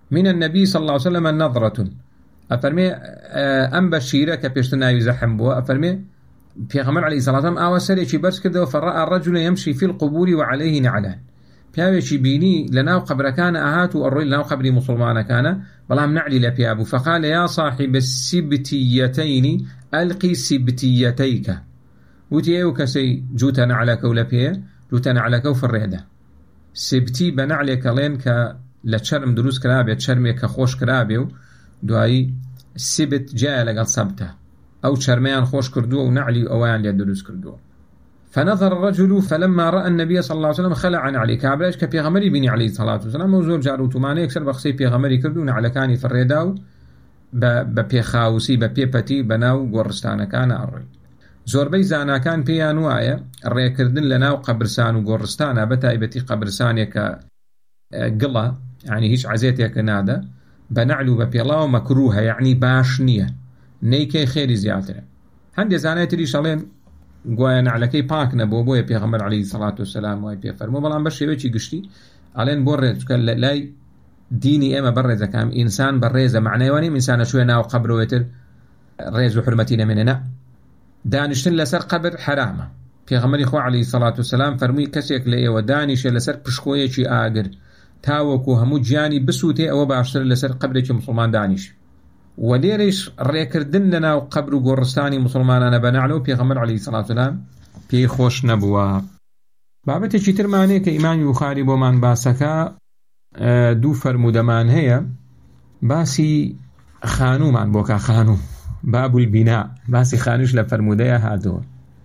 من النبي صلى الله عليه وسلم نظرة أفرمي أم بشيرة كبيشتنا يزحم بوا أفرمي في غمر عليه الصلاة والسلام أوسري برس كده فرأى الرجل يمشي في القبور وعليه نعلان بياوشي بيني لناو قبر كان أهات والرؤي لناو قبري مسلمان كان بلام نعلي لبيابو فقال يا صاحب السبتيتين ألقي سبتيتيك وتيو كسي جوتنا على كولبيه جوتنا على كوف الريدة سبتي بنعليك لين ك لتشرم دروس كرابي تشرمي كخوش كرابي دوای سبت جاء لقل سبته أو شرميان خوش كردوه ونعلي أوان ليدروس كردوه فنظر الرجل فلما رأى النبي صلى الله عليه وسلم خلع عن علي كابلاش كبيغمري بني عليه الصلاة والسلام وزور جاروتو ماني يكسر بخصي بيغمري كردون على كاني فريداو ببيخاوسي ببيبتي بناو قرستانا كان أري زور بي زانا كان بيانو آية الرئي كردن لناو قبرسان وقرستانا بتايبتي قبرسان يكا قلة يعني هيش عزيتي كنادا بنعلو ببيلا ومكروها يعني باشنية نيكي خيري زيادة هندي زانات لي شالين قوانا على كي باك نبو بويا بيغمر عليه الصلاة والسلام ويا بيفرمو بلان بشي ويشي قشتي علين بوريز كان لاي ديني اما بريزة كام انسان بريزة معنى واني انسان شوية ناو قبر ويتر ريزو حرمتنا مننا دانشتن لسر قبر حرامة بيغمر إخوة عليه الصلاة والسلام فرمي كسيك لئي ودانش لسر بشكوية شي آقر تاوكو همو جاني بسوتي او باشتر لسر قبرك مسلمان دانش وليريش ريكردن لنا وقبر قرستاني مسلمان انا بنعلو بيغمر عليه الصلاة والسلام بي خوش نبوا بابتي چيتر معنی که ایمان بخاری بومان باسكا دو فرمودمان هيا باسي خانو من بوكا خانو باب البناء باسي خانوش لفرموده هادو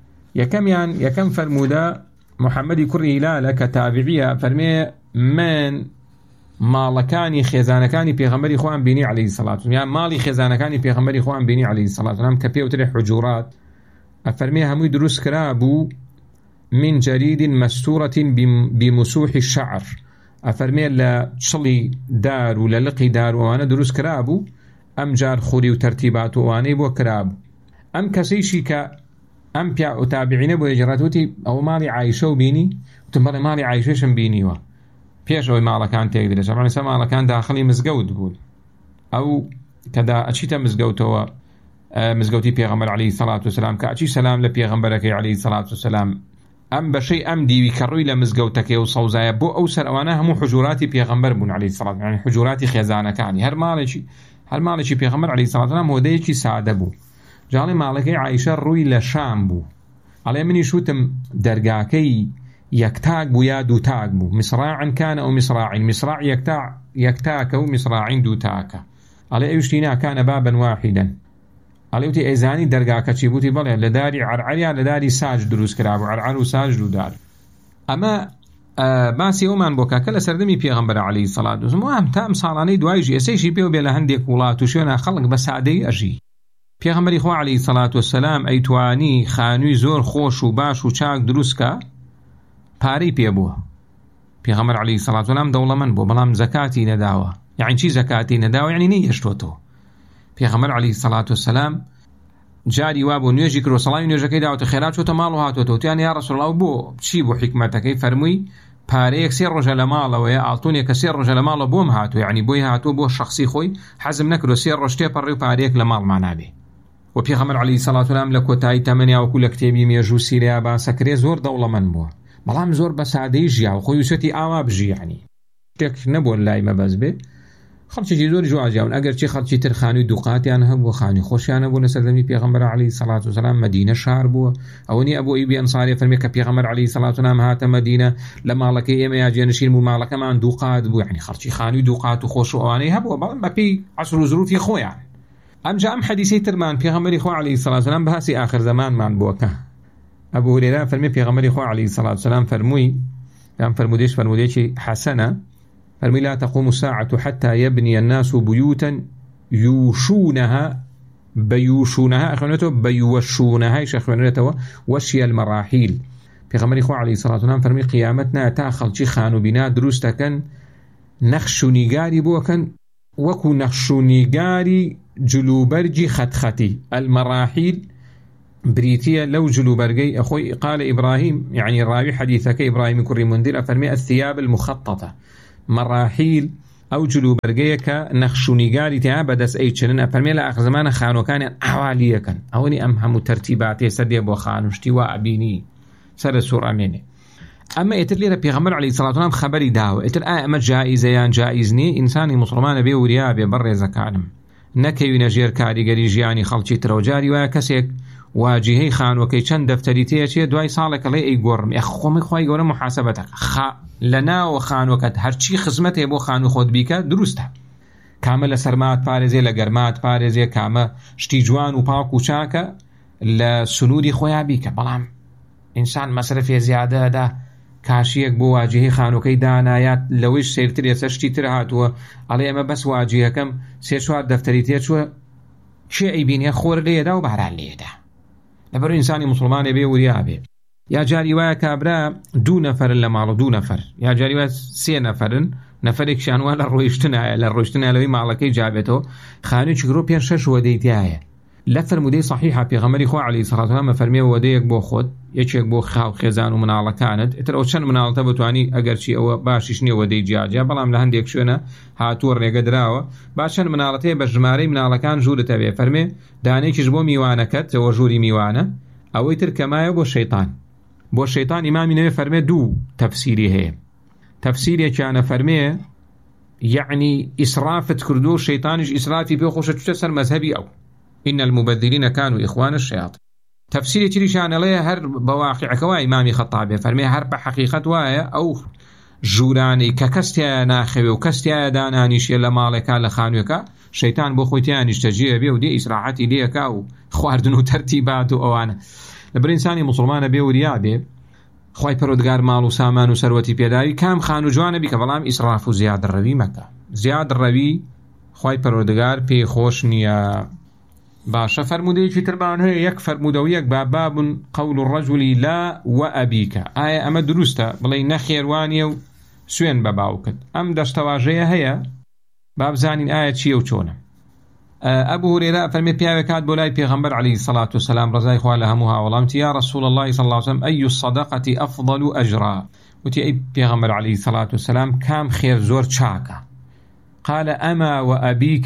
يكم فرموده محمد كري هلال كتابعية فرمي من مالكاني خزانكاني بيغمبري خوان بيني عليه الصلاة والسلام يعني مالي خزانكاني بيغمبري خوان بيني عليه الصلاة والسلام كبير وتري حجورات أفرمي همي دروس كرابو من جريد مستورة بمسوح الشعر أفرمي لشلي دار ولا لقي دار وانا دروس كرابو أم جار خوري وترتيبات وانا بو كرابو أم كسيشي أم بيع أتابعين بو يجراتوتي أو مالي عايشة وبيني وتنبالي مالي عايشة بيني پێشەوەی ماڵەکان تێک دەرێت سەمانە ماڵەکان داخلی مزگەوت بوون ئەو کەدا ئەچیتە مزگەوتەوە مزگەوتی پێغەمبەر عەلەیهی سەڵات وسەلام کە ئەچی سەلام لە پێغەمبەرەکەی عەلەیهی سەڵات وسەلام ئەم بەشەی ئەم دیوی کە ڕووی لە مزگەوتەکەی و سەوزایە بۆ ئەو سەر ئەوانە هەموو حجوراتی پێغەمبەر بوون عەلەیهی سەڵات یعنی حجوراتی خێزانەکانی هەر ماڵێکی پێغەمبەر عەلەیهی سەڵات وسەلام هۆدەیەکی سادە بوو جاڵی ماڵەکەی عایشە ڕووی لە شام بوو ئەڵێ منیش وتم دەرگاکەی يكتاك بو يا دوتاك بو مصراعا كان أو مصراعين مصراع يكتاك أو مصراعين دوتاك على أيشتنا كان بابا واحدا على يوتي إيزاني درقاك تشيبوتي بلي لداري عرعريا لداري ساج دروس كرابو عرعر وساج دودار أما باسی ئەومان بۆ کاکە لە سەردەمی پێغەمبەر عەلەیهی سەڵات وسەلام وام تا ئەم ساڵانەی دوایژی ئێسەیشی پێوە بێ لە هەندێک وڵات و شوێنە خەڵک بە سادەی ئەژی پێغەمبەری خوا عەلەیهی سەڵات وسەلام ئەیتوانی خانووی زۆر خۆش و باش و چاک دروستکە پارەی پێ بووە پێغەمبەر عەلەیهی سەڵات وسەلام دەوڵەمەند بووە بەڵام زەکاتی نەداوە یعنی چی زەکاتی نەداوە یعنی نەیهێشتۆتەوە پێغەمبەر عەلەیهی سەڵات وسەلام جاری وا بۆ نوێژی کرۆ سەڵاوی نوێژەکەی داوەتە خێرات چۆتە ماڵ و هاتۆتەوە وتیان یا ڕەسوڵ ئەڵڵا بۆ چی بۆ حیکمەتەکەی فەرمووی پارەیەک سێ ڕۆژە لە ماڵەوەیە ئاڵتونێکە سێ ڕۆژە لە ماڵەوە بۆم هاتووە یعنی بۆی هاتووە بۆ شەخسی خۆی حەزم نەکردو سێ ڕۆژ تێپەڕی و پارەیەک لە ماڵمان نابێ و پێغەمبەر عەلەیهی سەڵات وسەلام لە کۆتایی تەمەنیا وەکو لە کتێبی مێژوو سیرەیە باسەکرێ زۆر دەوڵەمەند بووە بەڵام زۆر بە سادەی ژیا و خۆی وسەتی ئاوا بژی یعنی شتێک نەبووە لای مەبەست بێ خەڵکێکی زۆری جوازیاون ئەگەر چی خەڵکی تر خانووی دوقاتیان هەبووە خانی خۆشیان هەبوو لە سەردەمی پێغەمبەر عەلەیهی سەڵات وسەلام مەدینە شار بووە ئەوە نییە ئەبوو ئیبی ئەنساری فەرمێ کە پێغەمبەر عەلەیهی سەڵات وسەلام هاتە مەدینە لە ماڵەکەی ئێمە یا جێنشین بوو ماڵەکەمان دوقات بوو یعنی خەڵکی خانووی دوقات و خۆش و ئەوانەی هەبووە بەڵام بەپێی عەسر و زروفی خۆیان ئەمجا ئەم حەدیثەی ترمان پێغەمبەری خوا عەلەیهی سەڵات وسەلام بەهاسی ئاخر زەمانمان بووەکە ئەبوو هورێرە فەرمێ پێغەمبەری خوا عەلەیهی سەڵات وسەلام فەرمووی ئەم فرمودێکی حەسەنە فرمي لا تقوم الساعة حتى يبني الناس بيوتا يوشونها أخوانته بيوشونها أخوانته وشي المراحيل في غمر إخوة عليه الصلاة والسلام فرمي قيامتنا تاخل شي خانو بنا دروستكن نخشو نيقاري بوكن وكو نخشو نيقاري جلوبرجي خطختي المراحيل بريتيا لو جلوبرجي أخوي قال إبراهيم يعني الراوي حديثك إبراهيم كري مندير فرمي الثياب المخططة مراحيل ئەو جلوبەرگەیە کە نەخشونیگاری تیا بەدەست ئەیچنن ئەفەرمێ لە ئاخر زمانە خانوەکانیان ئاوالیەکەن ئەوەنی ئەم هەموو تەرتیباتێ سەر دێ بۆ خانوشتی وا ئەبینی سەر سوور ئەمێنێ. ئەمە ئێتر لێرە پێغەمبەر عەلەیهی سەڵاتو وەسەلام خەبەری داوە ئێتر ئایا ئەمە جائیزە یان جائیز نییە؟ ئینسانی موسڵمانە بێ وریا بێ بەڕێزەکانم نەکەوینە ژێر کاریگەری ژیانی خەڵکی ترەوە. جاری وایە کەسێک واجهەی خانوەکەی چەند دەفتەری تێچێ دوای ساڵێک ئەڵێ ئەی گۆڕم خۆمی خۆی گەورە محاسەبەتەکە لە ناوە خانوەکەت هەرچی خزمەتێ بۆ خانوو خۆت بیکە دروستە، کامە لە سەرمات پارێزێ لە گەرمات پارێزێ، کامە شتی جوان و پاک و چاکە لە سنووری خۆیان بیکە. بەڵام ئینسان مەسرفێ زیادەدا کاشیەک بۆ واجهەی خانووەکەی دانایات لەوەیش سێرترێ سەر شتی تر هاتووە ئەڵێ ئەمە بەس واجهەکەم سێ چوار دەفتەری تێچووە چێ ئەیبینێ خۆر لێدا و باران لێدا. لەبەر ئینسانی موسڵمانێ بێ وریا بێ. یا جاری وایە کابرا 2 نەفەرن لە ماڵ 2 نەفەر، یا جاری وایە 3 نەفەرن، نەفەرێکیان وا لە ڕۆیشتنایە لە ڕۆیشتنە لەوەی ماڵەکەی جابێتەوە خانوویەکی گرۆ 5-6 وەدەی تایە. لە فەرمودەی صحیحە پێغەمبەری خوا عەلەیهی سەڵاتو وەسەلام فەرمێ وەدەیەک بۆ خۆت، یەکێک بۆ خاو خێزان و مناڵەکانت، ئیتر ئەو چەند مناڵەتە بتوانی ئەگەرچی ئەوە باشیش نییە وەدەی جیاجیا بەڵام لە هەندێک شوێنە هاتووە ڕێگە دراوە با چەند مناڵەتەیە بە ژمارەی مناڵەکان ژوورت هەبێ. فەرمێ دانێکیش بۆ میوانەکەت ئەوە ژووری میوانە، ئەوەی تر کەمایە بۆ شەیطان. بۆ شەیطان ئیمامی نەووی فەرمێ 2 تەفسیری هەیە. تەفسیرێکیانە فەرمێ یعنی ئیسرافت کردو و شەیطانیش ئیسرافی پێ خۆشە چوتە سەر مەذهبی ئەو إن المبذرين كانوا إخوان الشياطين. تفسير تريشان عليه هر بواقع كواي إمامي خطابي فرمي هر بحقيقة وايا أو جوراني ككستيا ناخوي وكستيا دانانيش يلا مالكا لخانوكا شيطان بو خويتيانيش تجيه بيه ودي إسراحاتي ليكا وخواردن وترتيبات وأوانا. لبرإنساني مسلمان بيه وريابي خواي پرودگار مال و سامان و سروتي بيداوي كام خانو جوانه بي كبلام إسراف و زياد الروي مكا زياد الروي خواي پرودگار بي خوش نيا. باشا فرمودەیەکی ترمان هەیە یەک فرمودەوەیەک باب قول الرجل لا وأبيك ئایا ئەمە دروستە بڵێ نەخێوانیە و سوێن بە باوکت ئەم دەستەواژەیە هەیە بابزانین ئایا چییە و چۆنە. ئەبوو هورێرە فەرمێ پیاوێک هات بۆ لای پێغەمبەر عەلەیهی سەڵاتو وسەلام ڕەزای خوا لە هەموو هاوڵامتی یا رسول الله صلی الله عليه وسلم أي الصدقة أفضل أجرا وتی ئەی پێغەمبەر عەلەیهی سەڵاتو وسەلام کام خێر زۆر چاکە. قال أما وأبيك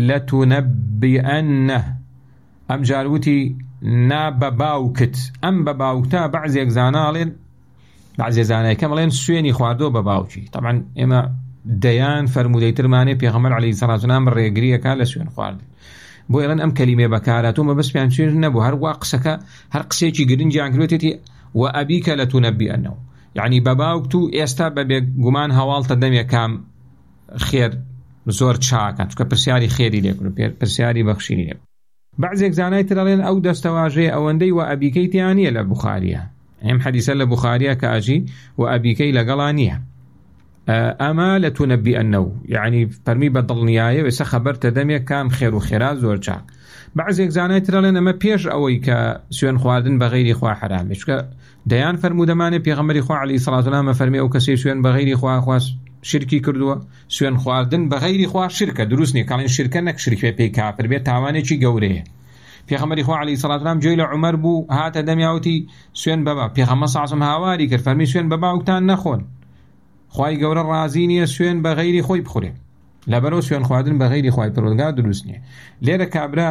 لتنبئنه ئەم جاروتی نا بەباوکت ئەم بەباوکتە بەعزێک زاناڵێن بەعزێ زانایکە بڵێن سوێنی خواردۆ بە باوکی. طبعا ئێمە دەیان فەرمودەی ترمانێ پێغەمبەر عەلەیهی سەڵاتو وسەلام ڕێگریەکە لە سوێن خواردن بۆ ئێڵەن ئەم کەلیمێ بەکارهاتووە بەس پێیان سوێن نەبوو هەروە قسەکە هەر قسێکی گرنگیان کردوێتی وأبيك لتنبئنه یعنی بەباوکت و ئێستا بەبێ گومان هەواڵتە دەمێ کام خێر زۆر چاکە چونکە پرسیاری خێری لێکرد پرسیاری بەخشینی لێ. بعضێک زانای ترەڵێن ئەو دەستەواژەیە ئەوەندەی و ئەبیکەی تیانە لە بوخاریە ئەم حەدیسە لە بوخاریە کە ئاژی و ئەبیکەی لەگەڵا نییە. ئەمە لە تونەبیئەنەو یعنی فەرمی بە دڵنیایە وێسە خەبەرتە دەمێ کام خێر و خێرا زۆر چاک. بعضێک زانای ترەڵێن ئەمە پێش ئەوەی کە سوێن خواردن بە غەیری خوا حرامێ چونکە دەیان فەرمودەمانێ پێغەمبەری خوا عەلەیهی سەڵاتو وسەلام فەرمی ئەو کەسەی سوێن بە غەیری خوا خواست شرکی کردووە سوێن خواردن بە غەیری خوا شرکە دروست نییە کاڵێن شرکە نەک شرکێ پێی کافر بێت تاوانێکی گەورەیە. پێغەمبەری خوا عەلەیهی سەڵاتو وسەلام جێی لە عومەر بوو هاتە دەمیاوتی سوێن بەبا پێغەمبەر سەڵاتو وسەلام هاواری کرد فەرمی سوێن بە باوکتان نەخۆن خوای گەورە ڕازی نییە سوێن بە غەیری خۆی بخورێ لەبەرەوە سوێن خواردن بە غەیری خوای پەروەردگار دروست نییە. لێرە کابرا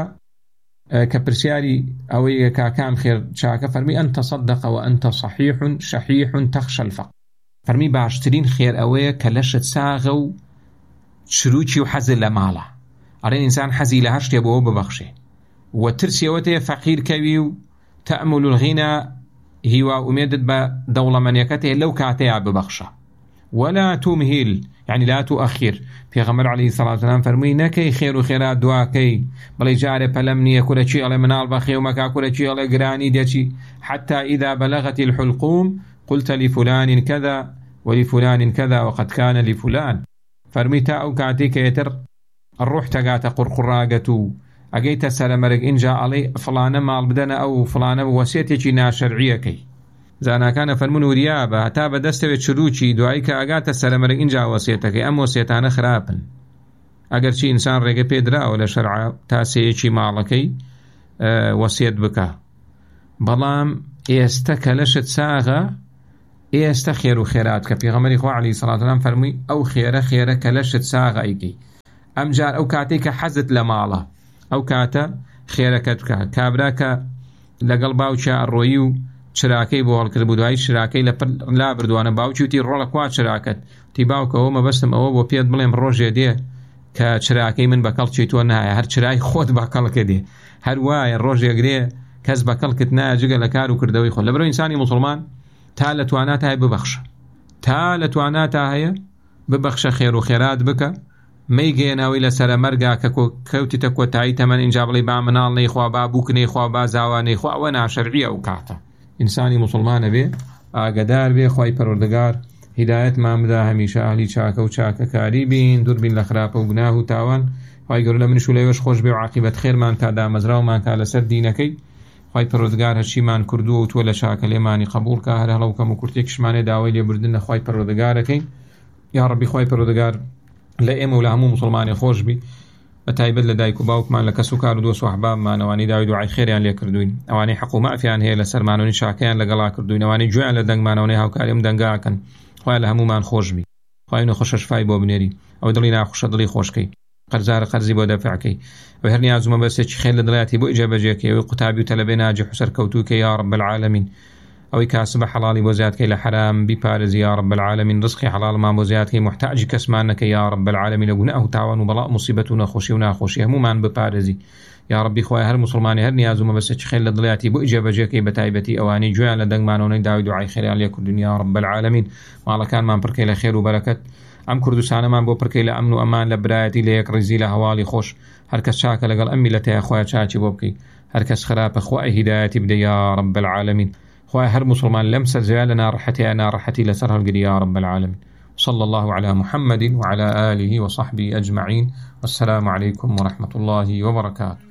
کە پرسیاری ئەوەی کاکام خێر چاکە فەرمی ئەن تەصەدەق وأنت صحیح شحیح تەخشى الفقر فەرمی باشترین خێر ئەوەیە کە لەشت ساغە و چروکی و حەزت لە ماڵە ئەڵێن ئینسان حەزی لە هەر شتێ بۆەوە ببەخشێ و ترسیەوەتەیە فەقیر کەوی و تەأمل الغینا هیوا ئومێدت بە دەوڵەمەندیەکەتێ لەو کاتەیە ببەخشە ولا تمهل يعني لا تؤخر. پێغەمبەر عەلەیهی سەڵاتو وسەلام فەرمووی نەکەی خێر و خێرات دواکەی بڵێ جارێ پەلەم نییە کورەچی ئەڵێ مناڵ بە خێومەکا کورەچی ئەڵێ گرانی دەچی حتى إذا بلغت الحلقوم قلت لفلان كذا ولفلان كذا وقد كان لفلان فەرمووی تا ئەو کاتێک کە ئێتر ڕوح تەگاتە قورقوڕاگەت و ئەگەیتە سەرەمەرگ ئینجا ئەڵێ فڵانە ماڵ بدەنە ئەو فڵانە وەسیەتێکی ناشەرعیەکەی زاناکانە فەرمون وریا بە هەتا بەدەستەوێت چروکی دوایی کە ئەگاتە سەرەمەرگ ئینجا وەسیەتەکەی ئەم وەسیەتانە خراپن ئەگەرچی ئینسان ڕێگە پێدراوە لە شەرع تا سەیەکی ماڵەکەی وەسیەت بکە بەڵام ئێستا کە لەشت ساغە ئێستا خێر و خێرات کە پێغەمبەری خوا عەلەیهی سەڵاتو وەسەلام فەرمووی ئەو خێرە کە لەشت ساغە ئەیکەی ئەمجار ئەو کاتێک کە حەزت لە ماڵە ئەو کاتە خێرەکەت بکە کابرا کە لەگەڵ باوکیە ئەڕۆیی و چراکەی بۆ هەڵکرد بوو دوای چراکەی لە لا بردووانە باوکی وتی ڕۆڵە کوا چراکەت تی باوکەوە مەبەستم ئەوە بۆ پێت بڵێم ڕۆژێ دێ کە چراکەی من بەکەڵ چیتۆ نایە هەر چرای خۆت بەکەڵکە دێ هەر وایە ڕۆژێگرێ کەس بەکەڵکت نایە جگە لە کار و کردەوەی خۆ لەبەرەوەی ئینسانی موسڵمان تا لە توانات هەیە ببەخشە تا لە توانات هەیە ببەخشە خێر و خێرات بکە مەیگەێناوی لەسرە مەرگا کە کەوتیتە کۆتایی تەمەن اینجا بڵێ با مناڵ نەیخوا با بووکنەی خوا با زاوانەی خوا ئەوە ناشەرعیە ئەو کاتە ئینسانی موسڵمانە بێ ئاگدار بێ خوای پەروەردگار هیدایەتمان بدا هەمیشە ئاهلی چاکە و چاکەکاری بین دوور بین لە خراپە و گوناه و تاوان خوای گەورە لە منش و لەوێش خۆش بێ و عاقبەت خێرمان کا دامەزراومان کا لەسەر دینەکەی خوای پەروەردگار هەرچیمان کردووە و تۆ لە چاکە لێمانی قبول کا هەر هەڵە و کەم و کورتێکیشمانێ داوای لێبوردن لە خوای پەروەردگارەکەین یا ڕەبی خوای پەروەردگار لە ئێمە و لە هەموو موسڵمانی خۆش بی بە تایبەت لە دایک و باوکمان لە کەس و کار و دۆست و ئەحبابمان ئەوانەی داوای دوعای خێریان لێ کردوین ئەوانەی حەق و مەعفیان هەیە لە سەرمانەوەی چاکەیان لەگەڵا کردوین ئەوانەی گوێیان لە دەنگمانەوەی هاوکاریم دەنگاکەن خوای لە هەمومان خۆش بی خوای نەخۆشە شفای بۆ بنێری ئەو دڵی ناخۆشە دڵی خۆشکەی قەرزارە قەرزی بۆ دەفعکەی و هەر نیازمە بەسێکی خێر لە دڵاتی بۆ ئیجابەجێکەی ئەوەی قوتابی و تەلەبەی ناجح و سەرکەوتووکە یا رب العالمین ئەوەی کاسبە حەڵاڵی بۆ زیادکەی لە حرام بیپارێزی یا رب العالمین ڕزقی حەڵاڵمان بۆ زیادکەی محتاجی کەسمان نەکەی یا رب العالمین لە گوناه و تاوان و بەڵا موسیبەت و نەخۆشی و ناخۆشی هەمومان بپارێزی یا ربی خوای هەر موسڵمانی هەر نیازمە بەسێکی خێر لە دڵاتی بۆ ئیجابەجێکەی بە تایبەتی ئەوانەی گوێیان لە دەنگمانەوەی داوای دوعای خێریان لێ کردوین یا رب العالمین ماڵەکانمان پڕکەی لە خێر و بەرەکەت ئەم کوردستانەمان بۆ پڕکەی لە ئەمن و ئەمان لە برایەتی لە یەکڕێزی لە هەواڵی خۆش هەرکەس چاکە لەگەڵ ئەم میلەتەیە خوای چاکی بۆ بکەی هەرکەس خراپە خوای هیدایەتی بدە یا رب العالمین خوای هەر موسڵمان لەم سەرجەیە لە ناڕەحەتی لەسەر هەڵگری یا رب العالمین صلى الله على محمد وعلى آله وصحبه أجمعين والسلام عليكم ورحمة الله وبركاته.